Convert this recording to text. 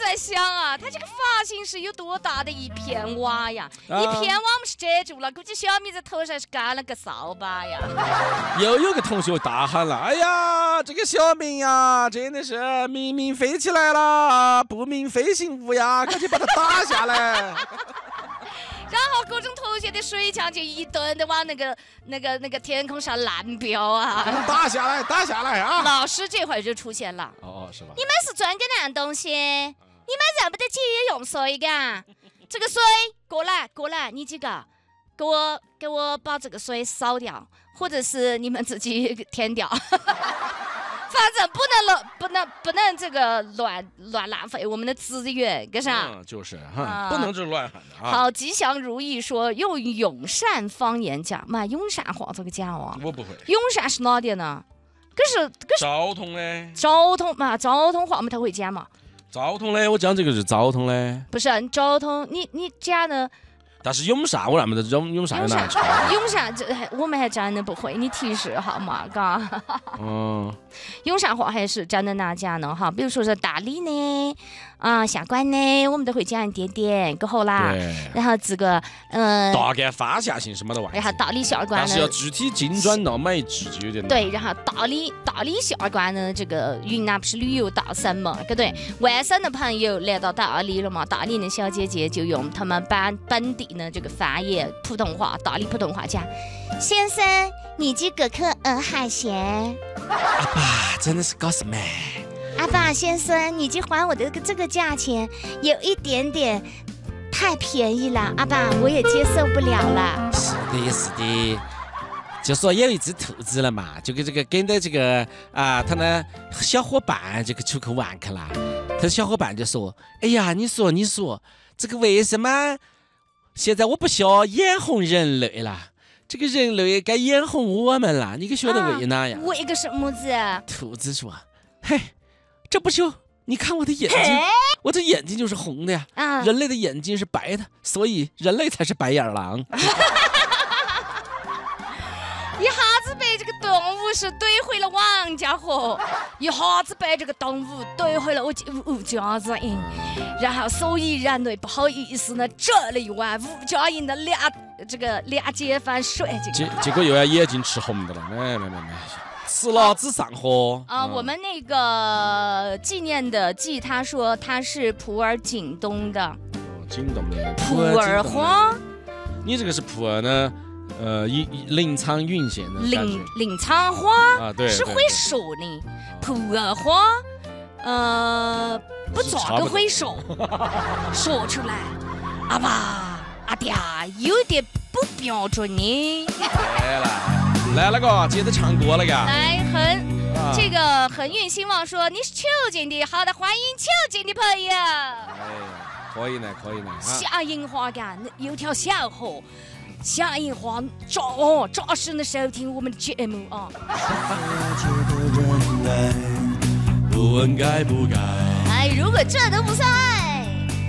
在想啊，他这个发型是有多大的一片瓦呀？一片瓦我们是遮住了，估计小米在头上是干了个扫把呀。 又有个同学大喊了：“哎呀，这个小明呀，真的是明明飞起来了，不明飞行物呀，赶紧把它打下来。” 然后各种同学的水枪就一顿的往那个天空上乱飙啊！ 打下来，打下来啊！ 老师这会儿就出现了。 哦，是吧？ 你们是专个烂东西，你们认不得节约用水嘎？这个水过来，你几个给我把这个水扫掉，或者是你们自己填掉。反正不能这个乱浪费我们的资源，干啥？ 就是哈，不能这乱喊的啊。 好，吉祥如意说用永善方言讲，妈，永善话这个讲哦， 我不会。 永善是哪点呢？可是昭通嘞。 昭通嘛，昭通话我们他会讲嘛。 昭通嘞，我讲这个是昭通嘞。 不是，昭通你讲呢？ 但是永善我那么的永善哪去？ 永善这我们还真的不会，你提示好吗？嘎。永善话还是真的哪讲呢？哈，比如说是大理呢，下关呢，我们都会讲一点点，够好啦。然后这个大概发下性什么的话。 然后大理下关呢， 但是要具体精准到每一句就有点难。 对，然后大理下关呢，这个云南不是旅游大省嘛，对不对？外省的朋友来到大理了嘛，大理的小姐姐就用他们本地呢这个方言普通话，大理普通话讲，先生，你这个客海鲜。 阿爸真的是搞什么？ 阿爸先生，你就还我的这个价钱，有一点点太便宜了，阿爸我也接受不了了。 是的，就说有一只兔子了嘛，就跟着这个他的小伙伴就出去玩去了。他的小伙伴就说：“哎呀，你说这个为什么现在我不需要眼红人类了？这个人类该眼红我们了，你可晓得为哪呀？” 为个什么子？ 兔子说：“嘿，这不就你看我的眼睛，我这眼睛就是红的呀。人类的眼睛是白的，所以人类才是白眼狼。” 一下子被这个动物是怼回了王家河，一下子被这个动物怼回了我家子营，然后所以人类不好意思呢，折了一碗吴家营的俩街饭水进去， 结果又要眼睛吃红的了，没，吃了只上河我们那个纪念的纪，他说他是普洱景东的， 景东的普洱花， 你这个是普洱呢？临沧云县的临沧花对， 是会说的，普洱花不咋个会说，说出来，阿爸阿爹有点不标准呢。 来了个，接着唱歌了个。 来这个恒运兴旺说你是求进的，好的，欢迎求进的朋友。 可以呢。 夏樱花干有条小河。夏樱花扎实的收听我们的节目啊！不问该不该。如果这都不算爱。